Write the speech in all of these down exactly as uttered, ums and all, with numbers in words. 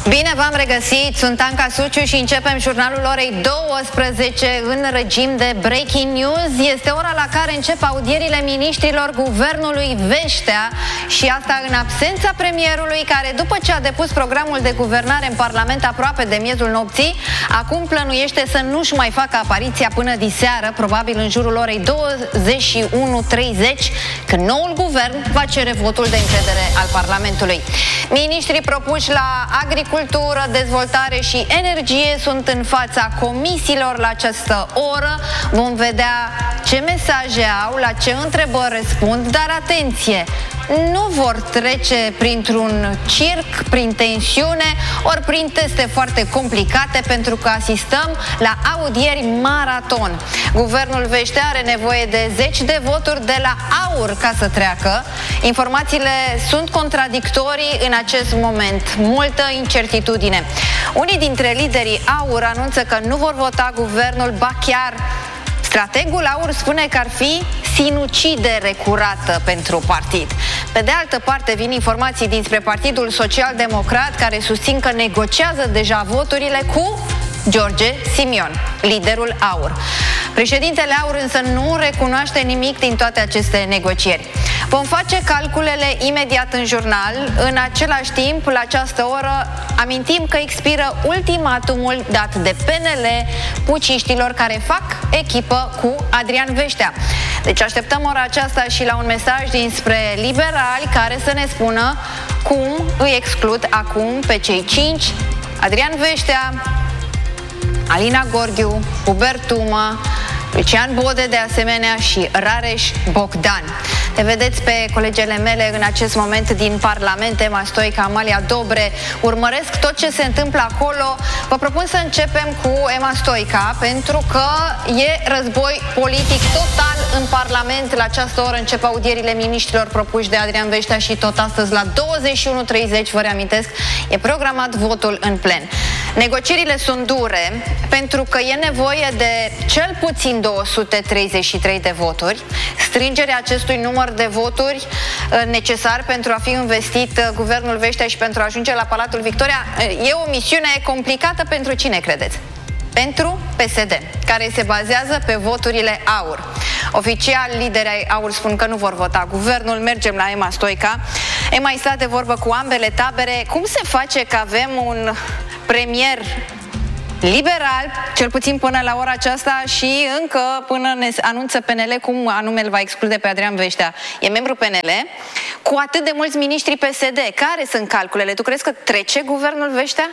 Bine v-am regăsit, sunt Anca Suciu și începem jurnalul orei douăsprezece în regim de breaking news. Este ora la care încep audierile miniștrilor guvernului Veștea și asta în absența premierului, care după ce a depus programul de guvernare în Parlament aproape de miezul nopții, acum plănuiește să nu-și mai facă apariția până diseară, probabil în jurul orei douăzeci și unu treizeci, când noul guvern va cere votul de încredere al Parlamentului. Miniștrii propuși la agricultură, dezvoltare și energie sunt în fața comisiilor la această oră. Vom vedea ce mesaje au, la ce întrebări răspund, dar atenție! Nu vor trece printr-un circ, prin tensiune, ori prin teste foarte complicate, pentru că asistăm la audieri maraton. Guvernul Veștea are nevoie de zeci de voturi de la AUR ca să treacă. Informațiile sunt contradictorii în acest moment, multă incertitudine. Unii dintre liderii AUR anunță că nu vor vota guvernul, ba chiar strategul AUR spune că ar fi sinucidere curată pentru partid. Pe de altă parte, vin informații dinspre Partidul Social Democrat, care susțin că negociază deja voturile cu George Simion, liderul AUR. Președintele AUR însă nu recunoaște nimic din toate aceste negocieri. Vom face calculele imediat în jurnal. În același timp, la această oră, amintim că expiră ultimatumul dat de P N L puciștilor care fac echipă cu Adrian Veștea. Deci așteptăm ora aceasta și la un mesaj dinspre liberali care să ne spună cum îi exclud acum pe cei cinci: Adrian Veștea, Alina Gorghiu, Hubert Tuma, Lucian Bode de asemenea și Rareș Bogdan. Le vedeți pe colegele mele în acest moment din Parlament, Emma Stoica, Amalia Dobre, urmăresc tot ce se întâmplă acolo. Vă propun să începem cu Emma Stoica, pentru că e război politic total în Parlament. La această oră încep audierile miniștrilor propuși de Adrian Veștea și tot astăzi la douăzeci și unu treizeci, vă reamintesc, e programat votul în plen. Negocierile sunt dure pentru că e nevoie de cel puțin două sute treizeci și trei de voturi. Strângerea acestui număr de voturi necesar pentru a fi investit guvernul Veștea și pentru a ajunge la Palatul Victoria e o misiune complicată pentru cine credeți? Pentru P S D, care se bazează pe voturile AUR. Oficial, liderii AUR spun că nu vor vota guvernul. Mergem la Emma Stoica. Emma, ai stat de vorbă cu ambele tabere. Cum se face că avem un premier liberal, cel puțin până la ora aceasta, și încă până ne anunță P N L cum anume îl va exclude pe Adrian Veștea, e membru P N L, cu atât de mulți miniștri P S D? Care sunt calculele? Tu crezi că trece guvernul Veștea?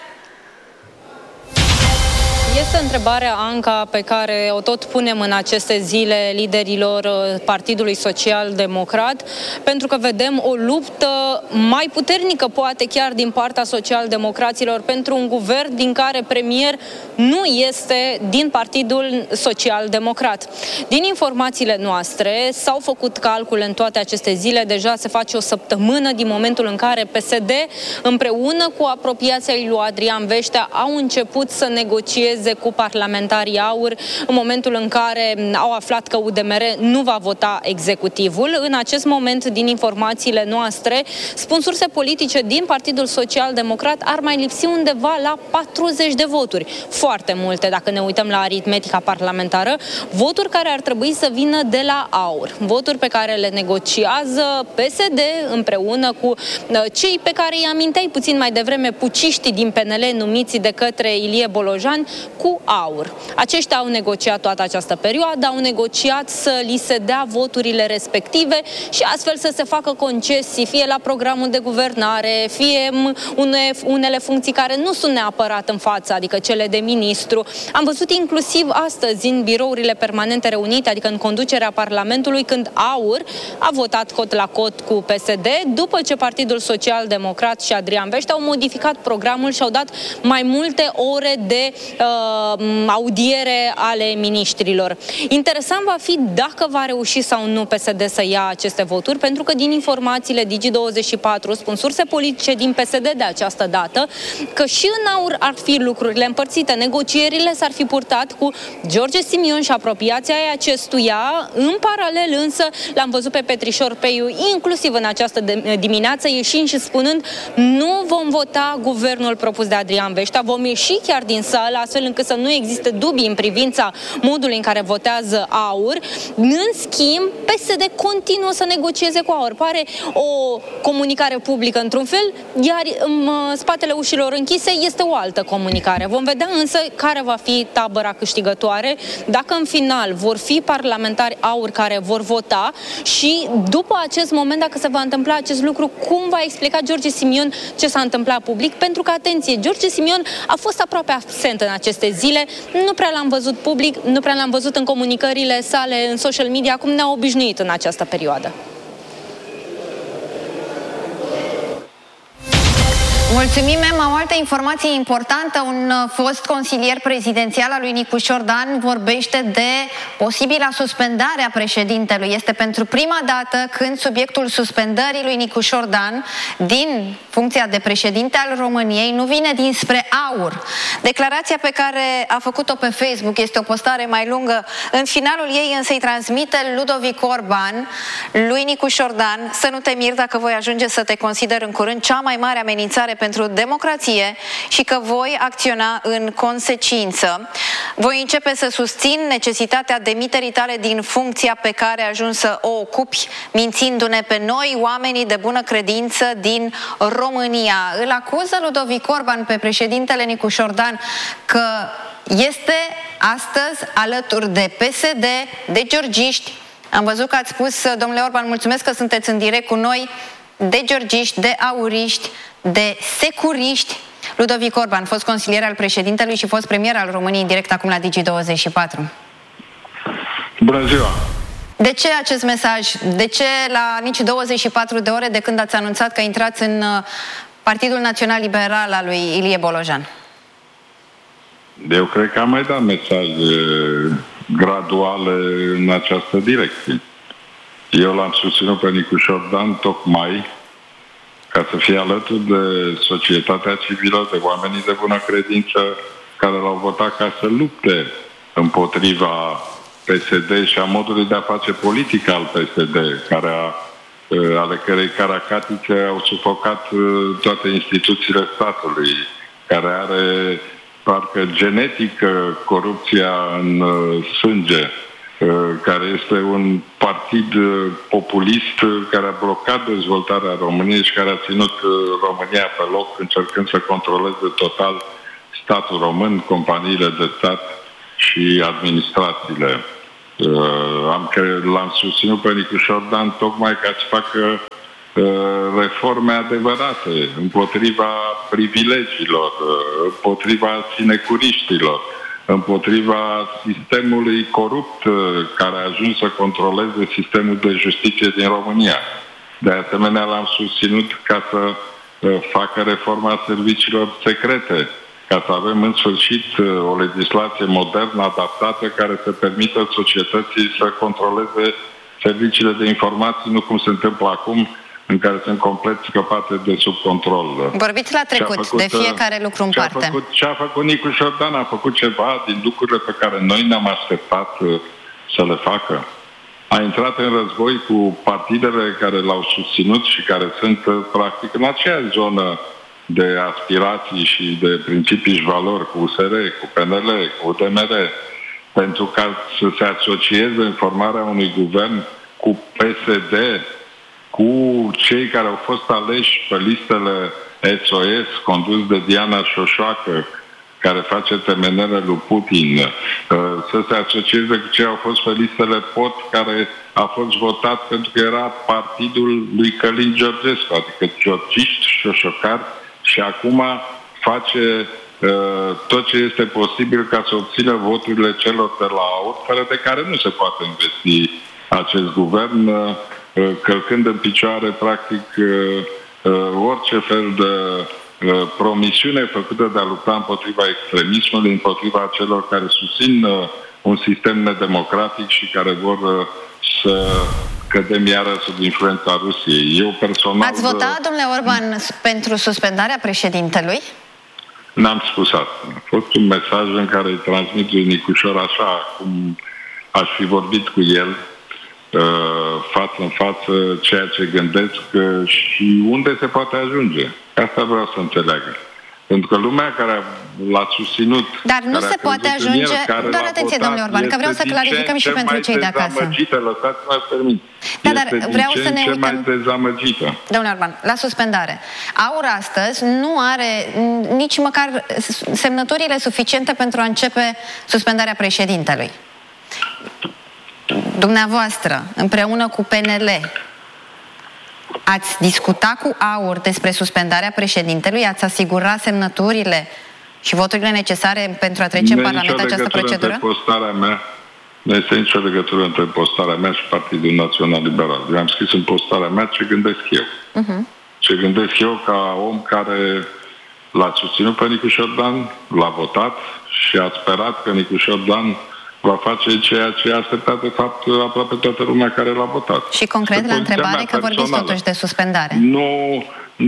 Este întrebarea, Anca, pe care o tot punem în aceste zile liderilor Partidului Social Democrat, pentru că vedem o luptă mai puternică, poate chiar din partea social-democraților, pentru un guvern din care premier nu este din Partidul Social Democrat. Din informațiile noastre s-au făcut calcule în toate aceste zile, deja se face o săptămână din momentul în care P S D împreună cu apropiații lui Adrian Veștea au început să negocieze cu parlamentarii AUR în momentul în care au aflat că U D M R nu va vota executivul. În acest moment, din informațiile noastre, spun surse politice din Partidul Social Democrat, ar mai lipsi undeva la patruzeci de voturi. Foarte multe, dacă ne uităm la aritmetica parlamentară, voturi care ar trebui să vină de la AUR. Voturi pe care le negociază P S D împreună cu cei pe care îi aminteai puțin mai devreme, puciștii din P N L numiți de către Ilie Bolojan, cu AUR. Aceștia au negociat toată această perioadă, au negociat să li se dea voturile respective și astfel să se facă concesii, fie la programul de guvernare, fie une, unele funcții care nu sunt neapărat în față, adică cele de ministru. Am văzut inclusiv astăzi în birourile permanente reunite, adică în conducerea Parlamentului, când AUR a votat cot la cot cu P S D, după ce Partidul Social Democrat și Adrian Veștea au modificat programul și au dat mai multe ore de uh, uh, audiere ale miniștrilor. Interesant va fi dacă va reuși sau nu P S D să ia aceste voturi, pentru că din informațiile Digi douăzeci și patru spun surse politice din P S D de această dată că și în aur ar fi lucrurile împărțite. Negocierile s-ar fi purtat cu George Simion și apropiația acestuia. În paralel însă l-am văzut pe Petrișor Peiu, inclusiv în această dimineață, ieșind și spunând: nu vom vota guvernul propus de Adrian Veștea, vom ieși chiar din sală, astfel încât să nu existe dubii în privința modului în care votează AUR. În schimb, P S D continuă să negocieze cu AUR. Pare o comunicare publică într-un fel, iar în spatele ușilor închise este o altă comunicare. Vom vedea însă care va fi tabăra câștigătoare, dacă în final vor fi parlamentari AUR care vor vota și după acest moment, dacă se va întâmpla acest lucru, cum va explica George Simion ce s-a întâmplat public, pentru că, atenție, George Simion a fost aproape absent în aceste zile, nu prea l-am văzut public, nu prea l-am văzut în comunicările sale în social media, cum ne-a obișnuit în această perioadă. Mulțumim, Emma. O altă informație importantă: un fost consilier prezidențial al lui Nicușor Dan vorbește de posibila suspendare a președintelui. Este pentru prima dată când subiectul suspendării lui Nicușor Dan din funcția de președinte al României nu vine dinspre AUR. Declarația pe care a făcut-o pe Facebook este o postare mai lungă. În finalul ei însă îi transmite Ludovic Orban lui Nicușor Dan: să nu te miri dacă voi ajunge să te consider în curând cea mai mare amenințare pentru democrație și că voi acționa în consecință. Voi începe să susțin necesitatea demiterii tale din funcția pe care ai ajuns să o ocupi, mințindu-ne pe noi, oamenii de bună credință din România. Îl acuză Ludovic Orban pe președintele Nicușor Dan că este astăzi alături de P S D, de georgiști. Am văzut că ați spus, domnule Orban, mulțumesc că sunteți în direct cu noi, de georgiști, de auriști, de securiști. Ludovic Orban, fost consilier al președintelui și fost premier al României, în direct acum la Digi douăzeci și patru. Bună ziua! De ce acest mesaj? De ce la nici douăzeci și patru de ore de când ați anunțat că intrați în Partidul Național Liberal al lui Ilie Bolojan? Eu cred că am mai dat mesaje graduale în această direcție. Eu l-am susținut pe Nicușor Dan tocmai ca să fie alături de societatea civilă, de oamenii de bună credință care l-au votat ca să lupte împotriva P S D și a modului de a face politică al P S D, care a, ale cărei caracatice au sufocat toate instituțiile statului, care are parcă genetică corupția în sânge, care este un partid populist care a blocat dezvoltarea României și care a ținut România pe loc, încercând să controleze total statul român, companiile de stat și administrațiile. Am, l-am susținut pe Nicușor Dan tocmai ca să facă reforme adevărate împotriva privilegiilor, împotriva sinecuriștilor, împotriva sistemului corupt care a ajuns să controleze sistemul de justiție din România. De asemenea, l-am susținut ca să facă reforma serviciilor secrete, ca să avem în sfârșit o legislație modernă, adaptată, care să permită societății să controleze serviciile de informații, nu cum se întâmplă acum, în care sunt complet scăpate de sub control. Vorbiți la trecut, făcut, de fiecare lucru în parte. Făcut, ce a făcut Nicușor Dan? A făcut ceva din lucrurile pe care noi ne-am așteptat să le facă. A intrat în război cu partidele care l-au susținut și care sunt practic în aceeași zonă de aspirații și de principii și valori cu U S R, cu P N L, cu D M R, pentru ca să se asocieze în formarea unui guvern cu P S D, cu cei care au fost aleși pe listele S O S, condus de Diana Șoșoacă, care face temenere lui Putin, să se asocieze cu cei au fost pe listele P O T, care a fost votat pentru că era partidul lui Călin Georgescu, adică georgiști, șoșocari, și acum face uh, tot ce este posibil ca să obțină voturile celor de la AUR, fără de care nu se poate investi acest guvern, uh, călcând în picioare, practic, uh, uh, orice fel de promisiune făcută de a lupta împotriva extremismului, împotriva celor care susțin un sistem nedemocratic și care vor să cădem iară sub influența Rusiei. Eu personal... Ați votat, domnule Orban, pentru suspendarea președintelui? N-am spus asta. A fost un mesaj în care îi transmit lui Nicușor așa cum aș fi vorbit cu el, față în față, ceea ce gândesc și unde se poate ajunge. Asta vreau să înțeleagă. Pentru că lumea care l-a susținut... Dar nu se poate ajunge... El, doar atenție, domnule Orban, că vreau să clarificăm și pentru cei de acasă. Lăsați-mă permit. Da, dar vreau să ne uităm... mai dezamăgită. Domnule Orban, la suspendare. AUR astăzi nu are nici măcar semnăturile suficiente pentru a începe suspendarea președintelui. Dumneavoastră, împreună cu P N L, ați discutat cu AUR despre suspendarea președintelui? Ați asigurat semnăturile și voturile necesare pentru a trece în Parlament această procedură? Postarea mea, nu este nicio legătură între postarea mea și Partidul Național Liberal. Eu am scris în postarea mea ce gândesc eu. Uh-huh. Ce gândesc eu ca om care l-a susținut pe Nicușor Dan, l-a votat și a sperat că Nicușor Dan va face ceea ce a așteptat, de fapt, aproape toată lumea care l-a votat. Și concret, la întrebare, că vorbiți totuși de suspendare. Nu,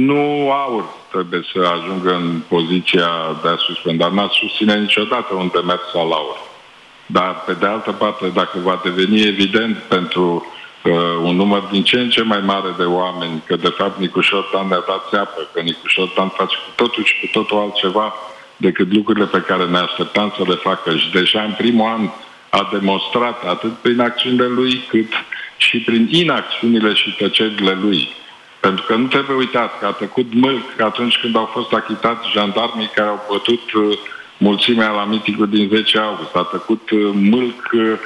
nu AUR trebuie să ajungă în poziția de a suspenda. N-a susține niciodată un demers al AUR. Dar, pe de altă parte, dacă va deveni evident pentru uh, un număr din ce în ce mai mare de oameni că, de fapt, Nicușor Dan ne-a dat țeapă, că Nicușor Dan face cu totul și cu totul altceva decât lucrurile pe care ne așteptam să le facă. Și deja în primul an a demonstrat, atât prin acțiunile lui, cât și prin inacțiunile și tăcerile lui. Pentru că nu trebuie uitat că a tăcut mâlc atunci când au fost achitați jandarmii care au bătut mulțimea la mitingul din zece august. A tăcut mâlc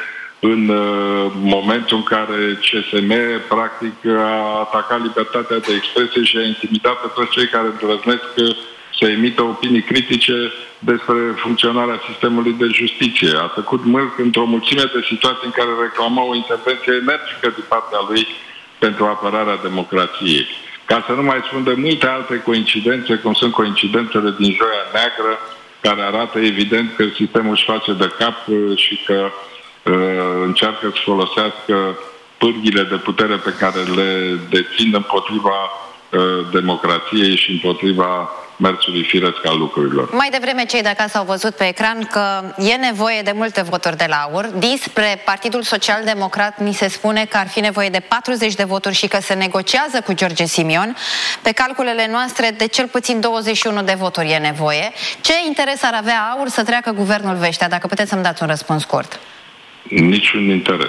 în momentul în care C S M practic a atacat libertatea de expresie și a intimidat pe toți cei care îndrăznesc să emită opinii critice despre funcționarea sistemului de justiție. A tăcut mâlc într-o mulțime de situații în care reclama o intervenție energică din partea lui pentru apărarea democrației. Ca să nu mai spun de multe alte coincidențe, cum sunt coincidențele din Joia Neagră, care arată evident că sistemul își face de cap și că uh, încearcă să folosească pârghile de putere pe care le dețin împotriva uh, democrației și împotriva mersului firesc al lucrurilor. Mai devreme cei de acasă au văzut pe ecran că e nevoie de multe voturi de la AUR. Despre Partidul Social Democrat ni se spune că ar fi nevoie de patruzeci de voturi și că se negociază cu George Simion. Pe calculele noastre, de cel puțin douăzeci și unu de voturi e nevoie. Ce interes ar avea AUR să treacă guvernul Vestea? Dacă puteți să-mi dați un răspuns scurt. Niciun interes.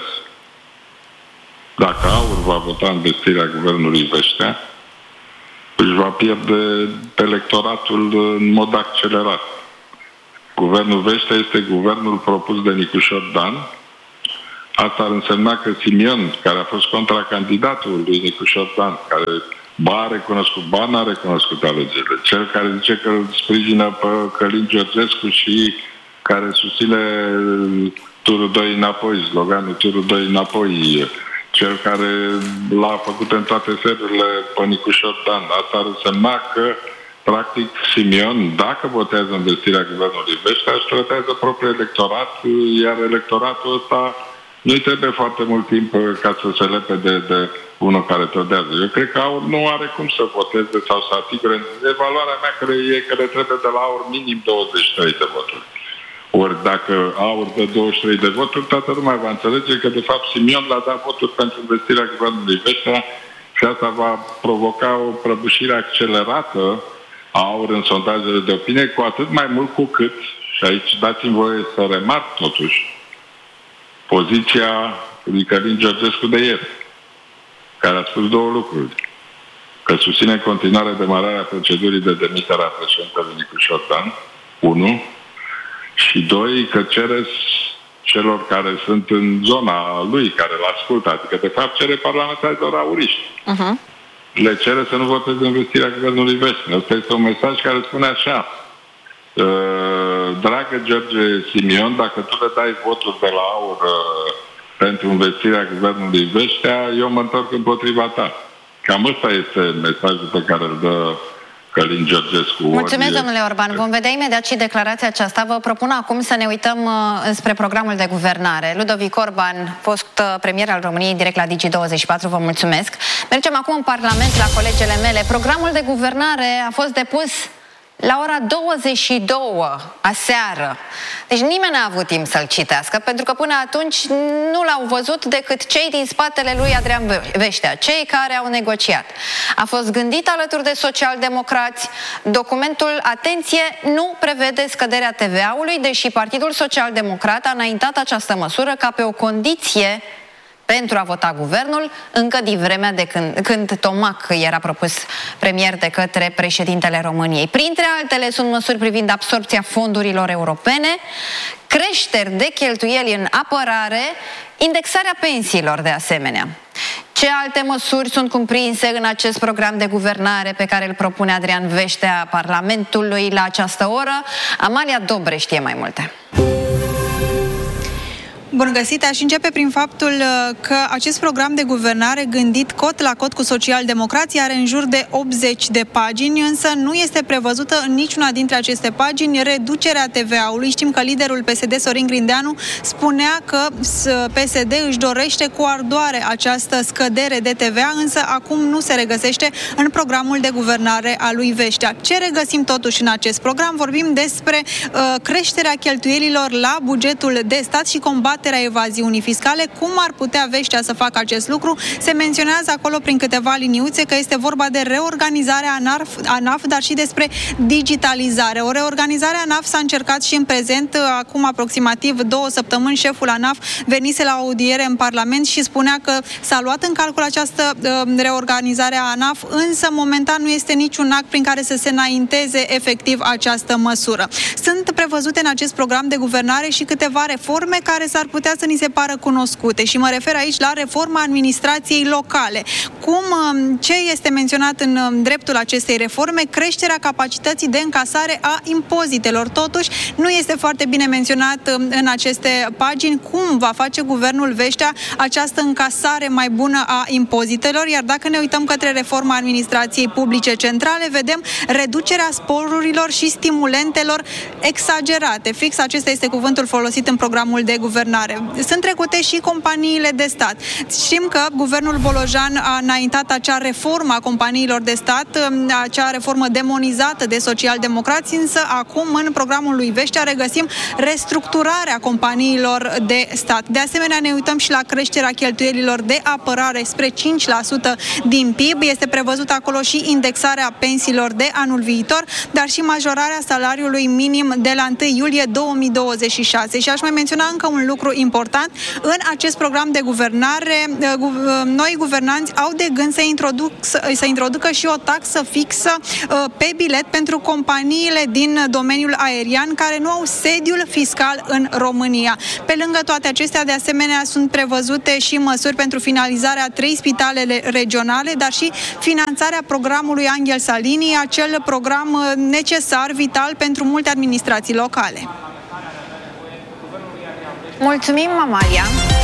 Dacă AUR va vota învestirea guvernului Vestea, își va pierde electoratul în mod accelerat. Guvernul Vestea este guvernul propus de Nicușor Dan. Asta ar însemna că Simion, care a fost contracandidatul lui Nicușor Dan, care ba a recunoscut, ba n-a recunoscut alegerile, cel care zice că îl sprijină pe Călin Georgescu și care susține turul doi înapoi, sloganul turul doi înapoi, cel care l-a făcut în toate felurile pe Nicușor Dan. Asta ar însemna că, practic, Simion, dacă votează învestirea guvernului Vestea, își tratează propriul electorat, iar electoratul ăsta nu-i trebuie foarte mult timp ca să se lepe de, de unul care trădează. Eu cred că AUR nu are cum să voteze sau să asigure. Evaluarea mea e că le trebuie de la AUR minim douăzeci și trei de voturi. Ori dacă AUR dă douăzeci și trei de voturi, toată lumea va înțelege că, de fapt, Simion l-a dat voturi pentru investirea guvernului Vestea și asta va provoca o prăbușire accelerată a AUR în sondajele de opinie, cu atât mai mult cu cât, și aici dați-mi voie să remarc totuși, poziția lui Călin Georgescu de ieri, care a spus două lucruri. Că susține în continuare demararea procedurii de demitere a președintelui Nicușor Dan, unu, și doi, că cere celor care sunt în zona lui, care îl ascultă, adică de fapt cere parlamentarilor auriști. Uh-huh. Le cere să nu voteze investirea guvernului Vestea. Asta este un mesaj care spune așa: dragă George Simion, dacă tu le dai votul de la AUR pentru investirea guvernului Vestea, eu mă întorc împotriva ta. Cam ăsta este mesajul pe care îl dă Călin Georgescu. Mulțumesc, ori... domnule Orban. Vom vedea imediat și declarația aceasta. Vă propun acum să ne uităm uh, spre programul de guvernare. Ludovic Orban, fost uh, premier al României, direct la Digi douăzeci și patru, vă mulțumesc. Mergem acum în Parlament, la colegele mele. Programul de guvernare a fost depus la ora douăzeci și două aseară. Deci nimeni n-a avut timp să-l citească, pentru că până atunci nu l-au văzut decât cei din spatele lui Adrian Veștea, cei care au negociat. A fost gândit alături de socialdemocrați. Documentul, atenție, nu prevede scăderea T V A-ului, deși Partidul Social-Democrat a înaintat această măsură ca pe o condiție pentru a vota guvernul, încă din vremea de când, când Tomac era propus premier de către președintele României. Printre altele sunt măsuri privind absorbția fondurilor europene, creșteri de cheltuieli în apărare, indexarea pensiilor de asemenea. Ce alte măsuri sunt cuprinse în acest program de guvernare pe care îl propune Adrian Veștea Parlamentului la această oră? Amalia Dobre știe mai multe. Bun găsit! Aș începe prin faptul că acest program de guvernare gândit cot la cot cu socialdemocrații are în jur de optzeci de pagini, însă nu este prevăzută în niciuna dintre aceste pagini reducerea T V A-ului. Știm că liderul P S D, Sorin Grindeanu, spunea că P S D își dorește cu ardoare această scădere de T V A, însă acum nu se regăsește în programul de guvernare a lui Veștea. Ce regăsim totuși în acest program? Vorbim despre uh, creșterea cheltuielilor la bugetul de stat și combaterea evaziunii fiscale. Cum ar putea Veștea să facă acest lucru? Se menționează acolo prin câteva liniuțe că este vorba de reorganizarea ANAF, dar și despre digitalizare. O reorganizare ANAF s-a încercat și în prezent. Acum aproximativ două săptămâni șeful ANAF venise la audiere în Parlament și spunea că s-a luat în calcul această uh, reorganizare a ANAF, însă momentan nu este niciun act prin care să se înainteze efectiv această măsură. Sunt prevăzute în acest program de guvernare și câteva reforme care s-ar putea să ni se pară cunoscute și mă refer aici la reforma administrației locale. Cum, ce este menționat în dreptul acestei reforme? Creșterea capacității de încasare a impozitelor. Totuși, nu este foarte bine menționat în aceste pagini cum va face guvernul Veștea această încasare mai bună a impozitelor, iar dacă ne uităm către reforma administrației publice centrale, vedem reducerea sporurilor și stimulentelor exagerate. Fix acesta este cuvântul folosit în programul de guvernare. Sunt trecute și companiile de stat. Știm că guvernul Bolojan a înaintat acea reformă a companiilor de stat, acea reformă demonizată de socialdemocrați, însă acum în programul lui Veștea regăsim restructurarea companiilor de stat. De asemenea, ne uităm și la creșterea cheltuielilor de apărare spre cinci la sută din P I B. Este prevăzut acolo și indexarea pensiilor de anul viitor, dar și majorarea salariului minim de la întâi iulie două mii douăzeci și șase. Și aș mai menționa încă un lucru important. În acest program de guvernare, noi guvernanți au de gând să, introduc, să introducă și o taxă fixă pe bilet pentru companiile din domeniul aerian care nu au sediul fiscal în România. Pe lângă toate acestea, de asemenea, sunt prevăzute și măsuri pentru finalizarea a trei spitale regionale, dar și finanțarea programului Angel Salini, acel program necesar, vital pentru multe administrații locale. Mulțumim, Amalia!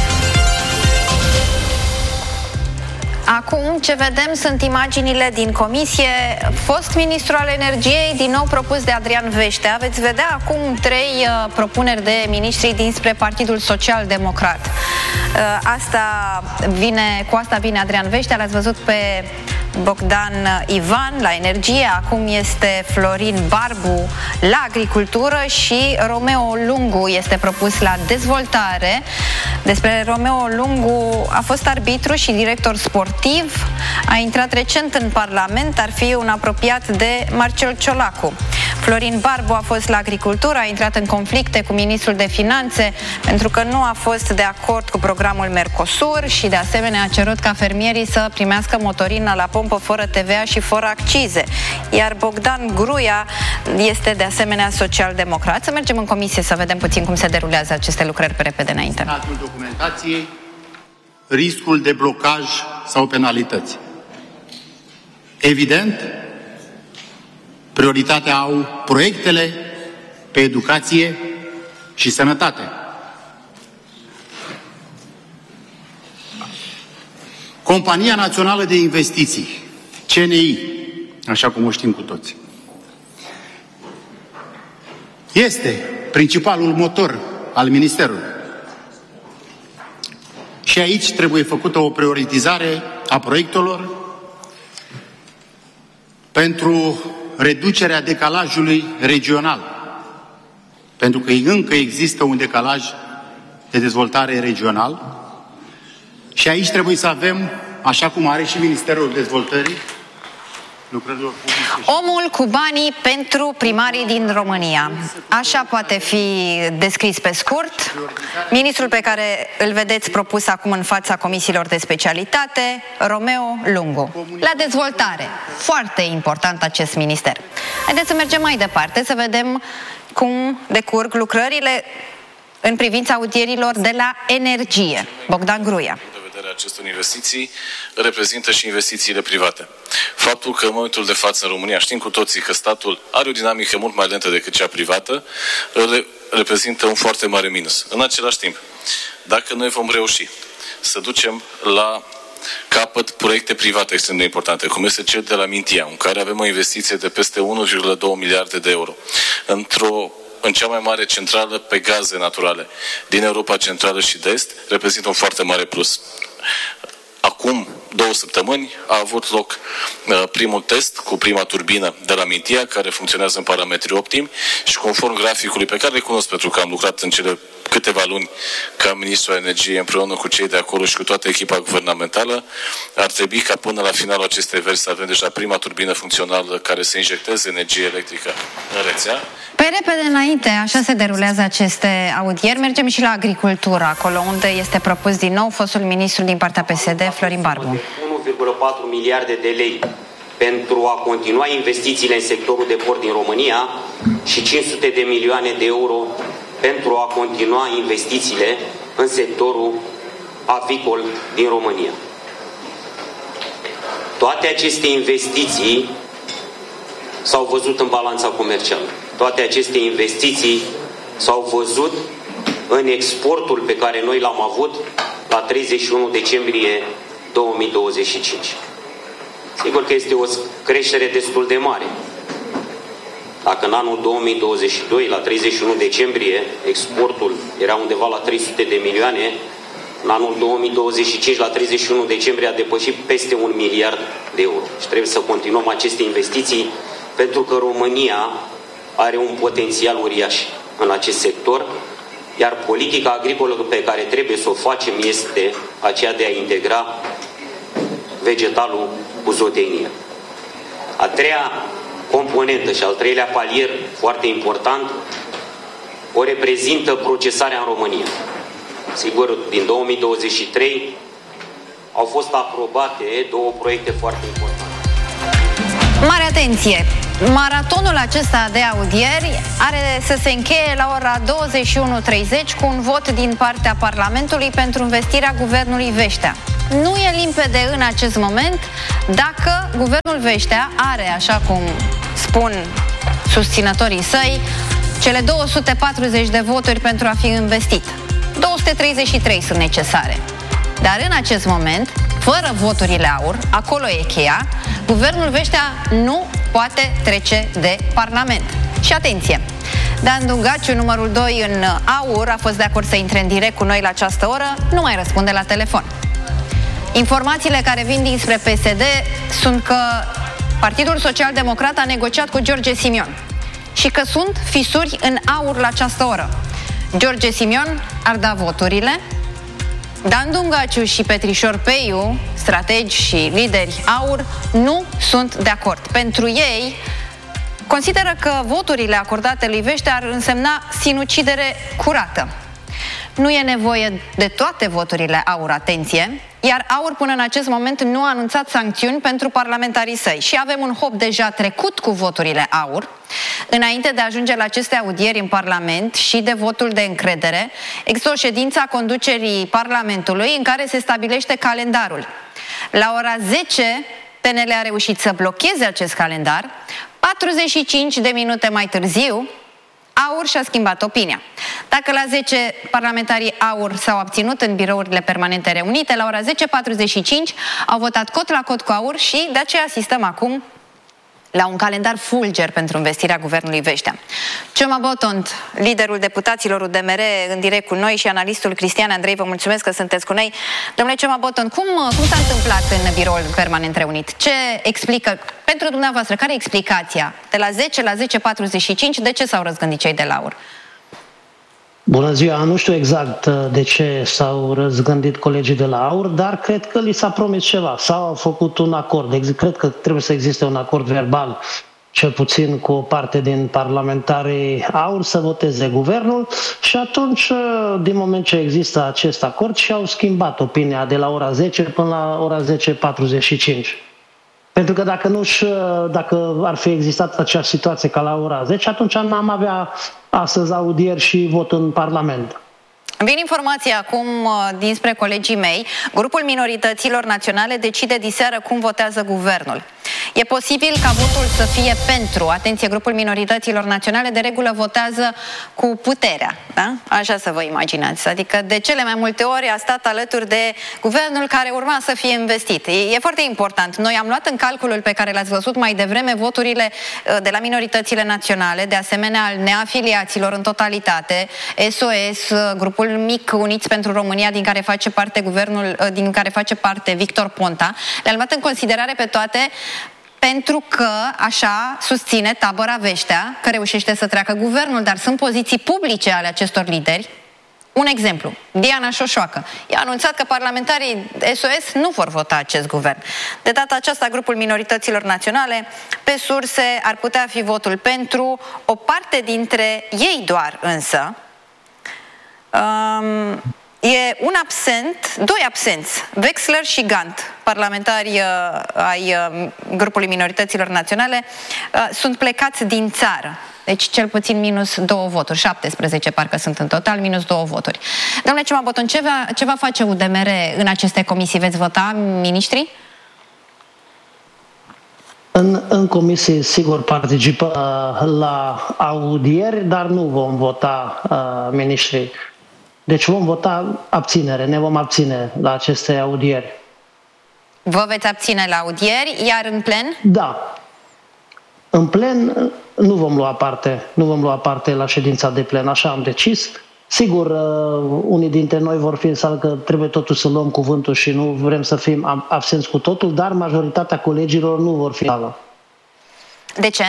Acum ce vedem sunt imaginile din comisie. Fost ministru al energiei, din nou propus de Adrian Veștea. Veți vedea acum trei uh, propuneri de miniștri dinspre Partidul Social-Democrat. Uh, asta vine, cu asta vine Adrian Veștea, l-ați văzut pe Bogdan Ivan la energie, acum este Florin Barbu la agricultură și Romeo Lungu este propus la dezvoltare. Despre Romeo Lungu, a fost arbitru și director sportiv, a intrat recent în Parlament, ar fi un apropiat de Marcel Ciolacu. Florin Barbu a fost la agricultură, a intrat în conflicte cu ministrul de finanțe pentru că nu a fost de acord cu programul Mercosur și de asemenea a cerut ca fermierii să primească motorină la pompă fără T V A și fără accize. Iar Bogdan Gruia este de asemenea social-democrat. Să mergem în comisie să vedem puțin cum se derulează aceste lucrări pe repede înainte. Statul documentației, riscul de blocaj sau penalități. Evident, prioritatea au proiectele pe educație și sănătate. Compania Națională de Investiții, C N I, așa cum o știm cu toți, este principalul motor al Ministerului. Și aici trebuie făcută o prioritizare a proiectelor pentru reducerea decalajului regional. Pentru că încă există un decalaj de dezvoltare regional și aici trebuie să avem, așa cum are și Ministerul Dezvoltării, lucrărilor publice. Omul cu banii pentru primarii din România. Așa poate fi descris pe scurt ministrul pe care îl vedeți propus acum în fața comisiilor de specialitate, Romeo Lungu. La dezvoltare. Foarte important acest minister. Haideți să mergem mai departe, să vedem cum decurg lucrările în privința audierilor de la energie. Bogdan Gruia. Acestor investiții reprezintă și investițiile private. Faptul că în momentul de față în România știm cu toții că statul are o dinamică mult mai lentă decât cea privată, reprezintă un foarte mare minus. În același timp, dacă noi vom reuși să ducem la capăt proiecte private extrem de importante, cum este cel de la Mintia, în care avem o investiție de peste unu virgulă doi miliarde de euro, într-o în cea mai mare centrală pe gaze naturale din Europa Centrală și de Est, reprezintă un foarte mare plus. Acum două săptămâni a avut loc uh, primul test cu prima turbină de la Mintia, care funcționează în parametri optimi și conform graficului pe care le cunosc pentru că am lucrat în cele câteva luni ca ministru al energiei împreună cu cei de acolo și cu toată echipa guvernamentală, ar trebui ca până la finalul acestei veri să avem deja prima turbină funcțională care să injecteze energie electrică în rețea. Pe repede înainte, așa se derulează aceste audieri. Mergem și la agricultură, acolo unde este propus din nou fostul ministru din partea P S D, Florin Barbu. unu virgulă patru miliarde de lei pentru a continua investițiile în sectorul de port din România și cinci sute de milioane de euro pentru a continua investițiile în sectorul avicol din România. Toate aceste investiții s-au văzut în balanța comercială. Toate aceste investiții s-au văzut în exportul pe care noi l-am avut la treizeci și unu decembrie două mii douăzeci și cinci. Sigur că este o creștere destul de mare. Dacă în anul două mii douăzeci și doi, la treizeci și unu decembrie, exportul era undeva la trei sute de milioane, în anul două mii douăzeci și cinci, la treizeci și unu decembrie, a depășit peste un miliard de euro. Și trebuie să continuăm aceste investiții pentru că România are un potențial uriaș în acest sector, iar politica agricolă pe care trebuie să o facem este aceea de a integra vegetalul cu zootehnia. A treia componentă și al treilea palier foarte important o reprezintă procesarea în România. Sigur, din două mii douăzeci și trei au fost aprobate două proiecte foarte importante. Mare atenție! Maratonul acesta de audieri are să se încheie la ora douăzeci și unu treizeci cu un vot din partea Parlamentului pentru investirea guvernului Veștea. Nu e limpede în acest moment dacă guvernul Veștea are, așa cum spun susținătorii săi, cele două sute patruzeci de voturi pentru a fi investit. două sute treizeci și trei sunt necesare. Dar în acest moment, fără voturile aur, acolo e cheia, guvernul Veștea nu poate trece de Parlament. Și atenție! Dan Dungaciu, numărul doi în aur, a fost de acord să intre în direct cu noi la această oră, nu mai răspunde la telefon. Informațiile care vin dinspre P S D sunt că Partidul Social Democrat a negociat cu George Simion și că sunt fisuri în aur la această oră. George Simion ar da voturile, Dan Dungaciu și Petrișor Peiu, strategi și lideri aur, nu sunt de acord. Pentru ei, consideră că voturile acordate lui Veștea ar însemna sinucidere curată. Nu e nevoie de toate voturile aur, atenție, iar aur până în acest moment nu a anunțat sancțiuni pentru parlamentarii săi și avem un hop deja trecut cu voturile aur. Înainte de a ajunge la aceste audieri în Parlament și de votul de încredere, există o ședință a conducerii Parlamentului în care se stabilește calendarul. La ora zece, P N L a reușit să blocheze acest calendar. patruzeci și cinci de minute mai târziu, aur și-a schimbat opinia. Dacă la zece parlamentarii aur s-au abținut în birourile permanente reunite, la ora zece patruzeci și cinci au votat cot la cot cu aur și de aceea asistăm acum la un calendar fulger pentru investirea guvernului Veștea. Cioma Botond, liderul deputaților U D M R, în direct cu noi, și analistul Cristian Andrei, vă mulțumesc că sunteți cu noi. Domnule Cioma Botond, cum, cum s-a întâmplat în biroul permanent reunit? Ce explică, pentru dumneavoastră, care e explicația? De la zece la zece patruzeci și cinci, de ce s-au răzgândit cei de la AUR? Bună ziua, nu știu exact de ce s-au răzgândit colegii de la AUR, dar cred că li s-a promis ceva. S-au făcut un acord, cred că trebuie să existe un acord verbal, cel puțin cu o parte din parlamentarii AUR, să voteze guvernul, și atunci, din moment ce există acest acord, și-au schimbat opinia de la ora zece până la ora zece patruzeci și cinci. Pentru că dacă, nu dacă ar fi existat acea situație ca la ora zece, atunci n-am avea astăzi audieri și vot în Parlament. Vin informația acum dinspre colegii mei. Grupul minorităților naționale decide diseară cum votează guvernul. E posibil ca votul să fie pentru. Atenție, grupul minorităților naționale de regulă votează cu puterea, da? Așa să vă imaginați. Adică de cele mai multe ori a stat alături de guvernul care urma să fie investit. E, e foarte important. Noi am luat în calculul pe care l-ați văzut mai devreme voturile de la minoritățile naționale, de asemenea al neafiliaților în totalitate, S O S, grupul mic Uniți pentru România, din care face parte guvernul, din care face parte Victor Ponta. Le-am luat în considerare pe toate, pentru că așa susține tabăra Veștea, că reușește să treacă guvernul, dar sunt poziții publice ale acestor lideri. Un exemplu, Diana Șoșoacă i-a anunțat că parlamentarii S O S nu vor vota acest guvern. De data aceasta, grupul minorităților naționale, pe surse, ar putea fi votul pentru, o parte dintre ei doar însă. Um, E un absent, doi absenți, Wexler și Gant, parlamentari uh, ai uh, grupului minorităților naționale, uh, sunt plecați din țară. Deci cel puțin minus două voturi, șaptesprezece parcă sunt în total, minus două voturi. Domnule Cioma Botond, ce va, ce va face U D M R în aceste comisii? Veți vota miniștrii? În, în comisie, sigur, participă uh, la audieri, dar nu vom vota uh, miniștrii. Deci vom vota abținere, ne vom abține la aceste audieri. Vă veți abține la audieri, iar în plen? Da. În plen nu vom lua parte, nu vom lua parte la ședința de plen, așa am decis. Sigur, unii dintre noi vor fi în sală că trebuie totuși să luăm cuvântul și nu vrem să fim absenți cu totul, dar majoritatea colegilor nu vor fi în sală. De ce?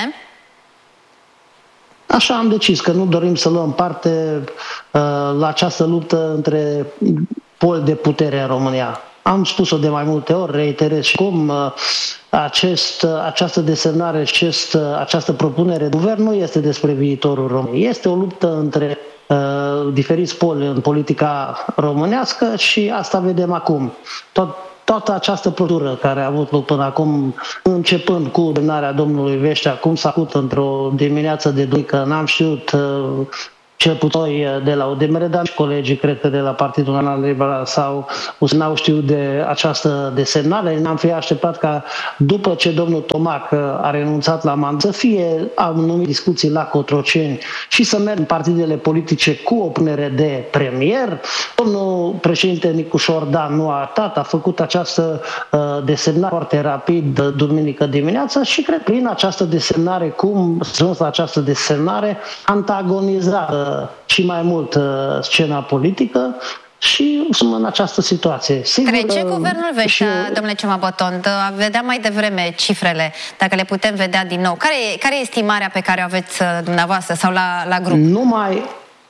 Așa am decis, că nu dorim să luăm parte uh, la această luptă între poli de putere în România. Am spus-o de mai multe ori, reiterez și cum uh, acest, uh, această desemnare, acest, uh, această propunere de guvern nu este despre viitorul României. Este o luptă între uh, diferiți poli în politica românească și asta vedem acum. Tot, Toată această procedură care a avut loc până acum, începând cu demnarea domnului Veștea, cum s-a făcut într-o dimineață de duică, n-am știut uh, cel puțin noi de la U D M R, dar și colegii, cred că de la Partidul Național Liberal sau n-au știut de această desemnare. Ne-am fi așteptat ca după ce domnul Tomac a renunțat la mandat să fie anumite discuții la Cotroceni și să merg în partidele politice cu o punere de premier. Domnul președinte Nicușor Dan nu a arătat, a făcut această uh, desemnare foarte rapid duminică dimineață și cred că prin această desemnare, cum strâns la această desemnare, antagonizat și mai mult uh, scena politică și sunt în această situație. Sigur, Trece guvernul Veștea, eu... domnule Cioma Botond, vedeam mai devreme cifrele, dacă le putem vedea din nou. Care e, care e estimarea pe care o aveți dumneavoastră sau la, la grup? Numai,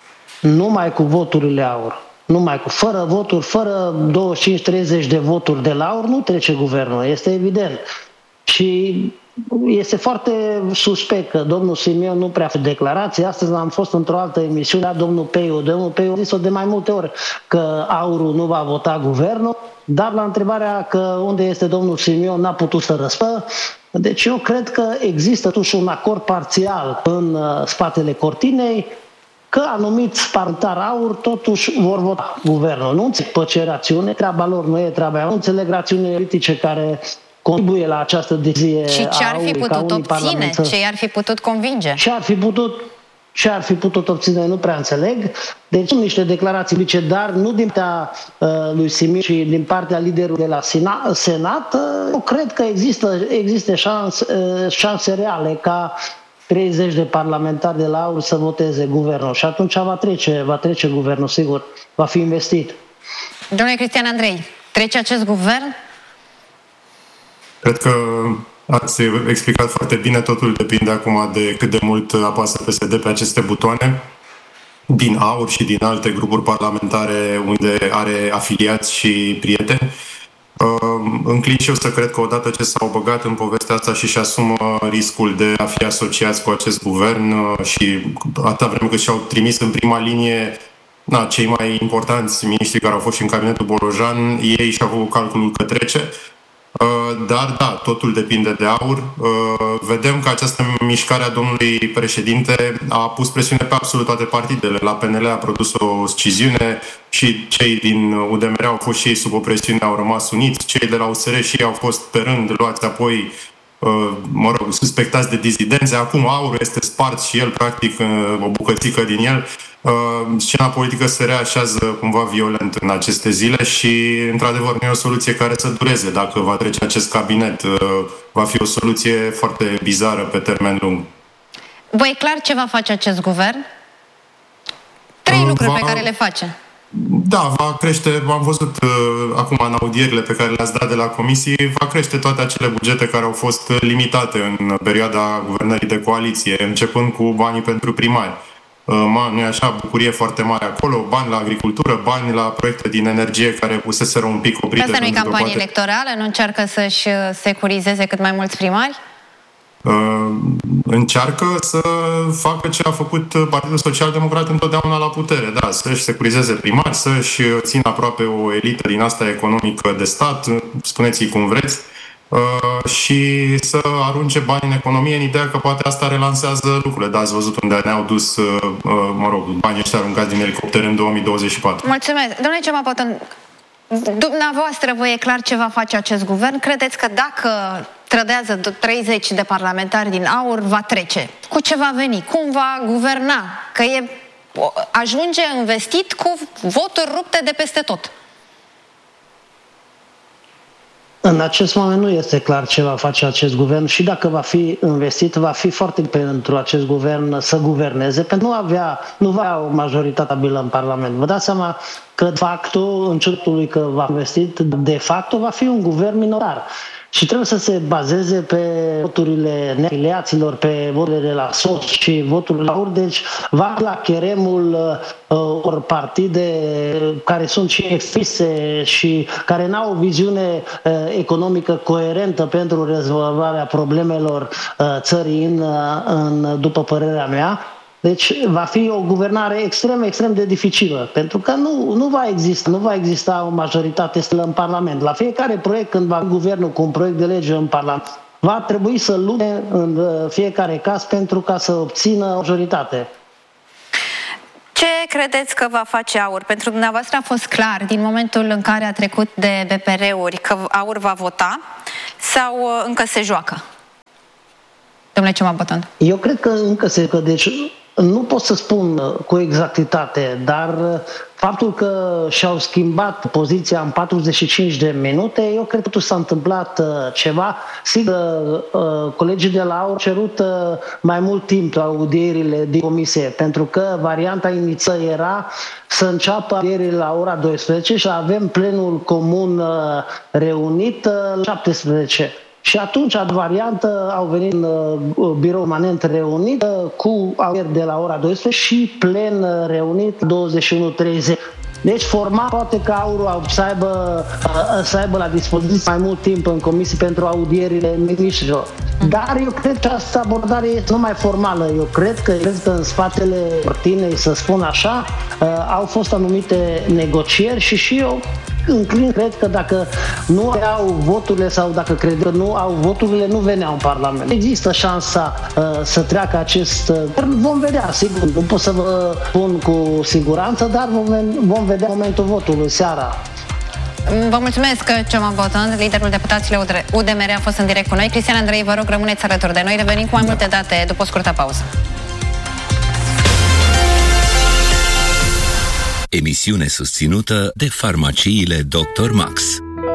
numai cu voturile AUR. Numai cu, fără voturi, fără douăzeci și cinci treizeci de voturi de la AUR nu trece guvernul, este evident. Și este foarte suspect că domnul Simion nu prea face declarații. Astăzi am fost într-o altă emisiune a domnul Peiu. Domnul Peiu a zis-o de mai multe ori că AUR-ul nu va vota guvernul, dar la întrebarea că unde este domnul Simion n-a putut să răspundă. Deci eu cred că există totuși un acord parțial în spatele cortinei că anumiți parlamentari AUR totuși vor vota guvernul. Nu înțeleg pe ce rațiune, treaba lor nu e treaba mea. Nu înțeleg rațiunile politice care contribuie la această decizie. Și ce ar fi putut obține? Ce ar fi putut convinge? Ce ar fi putut? Ce ar fi putut obține, nu prea înțeleg. Deci sunt niște declarații publice, dar nu din partea uh, lui Simion, ci din partea liderului de la Senat. Uh, eu cred că există, există șanse, uh, șanse reale ca treizeci de parlamentari de la AUR să voteze guvernul. Și atunci va trece, va trece guvernul, sigur, va fi investit. Domnule Cristian Andrei, trece acest guvern? Cred că ați explicat foarte bine, totul depinde acum de cât de mult apasă P S D pe aceste butoane, din AUR și din alte grupuri parlamentare unde are afiliați și prieteni. Înclin și eu să cred că odată ce s-au băgat în povestea asta și-și asumă riscul de a fi asociați cu acest guvern și atâta vreme cât și-au trimis în prima linie na, cei mai importanți miniștri care au fost și în cabinetul Bolojan, ei și-au făcut calculul că trece. Dar, da, totul depinde de AUR. Vedem că această mișcare a domnului președinte a pus presiune pe absolut toate partidele. La P N L a produs o sciziune și cei din U D M R au fost și ei sub o presiune, au rămas uniți. Cei de la U S R și ei au fost pe rând luați apoi, mă rog, suspectați de dizidențe. Acum AUR este spart și el, practic, o bucățică din el. Scena politică se reașează cumva violent în aceste zile și, într-adevăr, nu e o soluție care să dureze. Dacă va trece acest cabinet, va fi o soluție foarte bizară pe termen lung. Vă e clar ce va face acest guvern? Trei va... lucruri pe care le face. Da, va crește, am văzut uh, acum în audierile pe care le-ați dat de la comisii, va crește toate acele bugete care au fost limitate în perioada guvernării de coaliție, începând cu banii pentru primari. Uh, nu e așa, bucurie foarte mare acolo, bani la agricultură, bani la proiecte din energie care puseseră un pic oprite. Asta nu e campanie poate... electorală? Nu încearcă să-și securizeze cât mai mulți primari? Uh, încearcă să facă ce a făcut Partidul Social Democrat întotdeauna la putere, da, să-și securizeze primari, să-și țină aproape o elită din asta economică de stat, spuneți-i cum vreți, uh, și să arunce bani în economie în ideea că poate asta relansează lucrurile. Da, ați văzut unde ne-au dus, uh, mă rog, banii ăștia aruncați din elicopter în două mii douăzeci și patru. Mulțumesc. Domnule Cioma-Poton, dumneavoastră vă e clar ce va face acest guvern? Credeți că dacă trădează treizeci de parlamentari din AUR, va trece? Cu ce va veni? Cum va guverna? Că e, ajunge investit cu voturi rupte de peste tot. În acest moment nu este clar ce va face acest guvern și dacă va fi investit, va fi foarte pentru acest guvern să guverneze, pentru că nu, avea, nu va avea o majoritate stabilă în Parlament. Vă dați seama că de facto, în ciuda că va investit, de facto va fi un guvern minoritar. Și trebuie să se bazeze pe voturile neafiliaților, pe voturile de la S O S și voturile la AUR. Deci va la cheremul uh, ori partide care sunt și extremiste și care n-au o viziune uh, economică coerentă pentru rezolvarea problemelor uh, țării în, în, după părerea mea. Deci va fi o guvernare extrem, extrem de dificilă, pentru că nu, nu va exista, nu va exista o majoritate stabilă în Parlament. La fiecare proiect, când va guvernul cu un proiect de lege în Parlament, va trebui să lupte în fiecare caz pentru ca să obțină majoritate. Ce credeți că va face AUR? Pentru dumneavoastră a fost clar din momentul în care a trecut de B P R-uri că AUR va vota sau încă se joacă? Domnule Cioma-Poton. Eu cred că încă se... Că, deci, nu pot să spun cu exactitate, dar faptul că și-au schimbat poziția în patruzeci și cinci de minute, eu cred că s-a întâmplat ceva. Sigur, colegii de la AUR au cerut mai mult timp la audierile din comisie, pentru că varianta inițială era să înceapă audierile la ora douăsprezece și avem plenul comun reunit la șaptesprezece. Și atunci, a variantă, au venit în uh, birou permanent reunit uh, cu audieri de la ora douăsprezece și plen uh, reunit douăzeci și unu treizeci. Deci, format, poate că AUR să aibă, uh, să aibă la dispoziție mai mult timp în comisii pentru audierile miniștrilor. Dar eu cred că această abordare este numai formală. Eu cred că, cred că în spatele cortinei, să spun așa, uh, au fost anumite negocieri și și eu înclin, cred că dacă nu au voturile sau dacă cred că nu au voturile, nu veneau în Parlament. Există șansa uh, să treacă acest... Uh, vom vedea, sigur, nu pot să vă spun cu siguranță, dar vom, vom vedea momentul votului, seara. Vă mulțumesc, Cioma-Poton, liderul deputaților U D M R a fost în direct cu noi. Cristian Andrei, vă rog, rămâneți alături de noi. Revenim cu mai multe date după o scurtă pauză. Emisiune susținută de farmaciile doctor Max.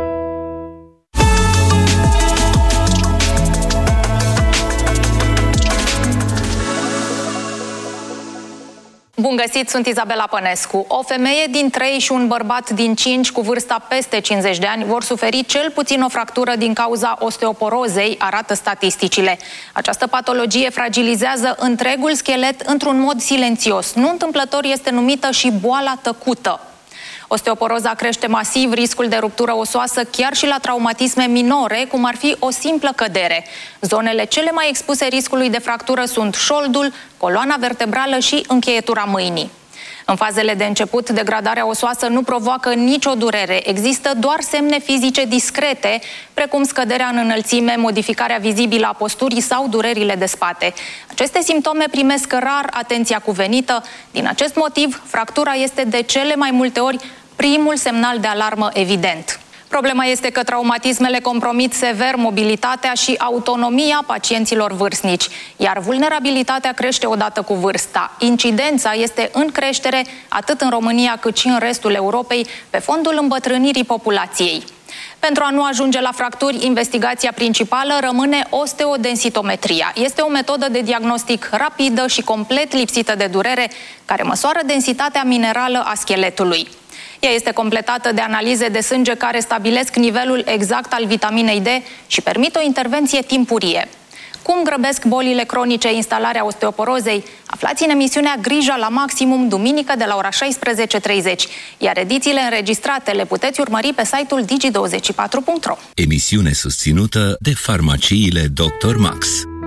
Bun găsit, sunt Izabela Pănescu. O femeie din trei și un bărbat din cinci cu vârsta peste cincizeci de ani vor suferi cel puțin o fractură din cauza osteoporozei, arată statisticile. Această patologie fragilizează întregul schelet într-un mod silențios. Nu întâmplător este numită și boala tăcută. Osteoporoza crește masiv riscul de ruptură osoasă chiar și la traumatisme minore, cum ar fi o simplă cădere. Zonele cele mai expuse riscului de fractură sunt șoldul, coloana vertebrală și încheietura mâinii. În fazele de început, degradarea osoasă nu provoacă nicio durere. Există doar semne fizice discrete, precum scăderea în înălțime, modificarea vizibilă a posturii sau durerile de spate. Aceste simptome primesc rar atenția cuvenită. Din acest motiv, fractura este de cele mai multe ori primul semnal de alarmă evident. Problema este că traumatismele compromit sever mobilitatea și autonomia pacienților vârstnici, iar vulnerabilitatea crește odată cu vârsta. Incidența este în creștere atât în România cât și în restul Europei, pe fondul îmbătrânirii populației. Pentru a nu ajunge la fracturi, investigația principală rămâne osteodensitometria. Este o metodă de diagnostic rapidă și complet lipsită de durere, care măsoară densitatea minerală a scheletului. Ea este completată de analize de sânge care stabilesc nivelul exact al vitaminei D și permit o intervenție timpurie. Cum grăbesc bolile cronice instalarea osteoporozei? Aflați în emisiunea Grija la maximum, duminică de la ora șaisprezece treizeci, iar edițiile înregistrate le puteți urmări pe site-ul digi douăzeci și patru punct ro. Emisiune susținută de farmaciile doctor Max.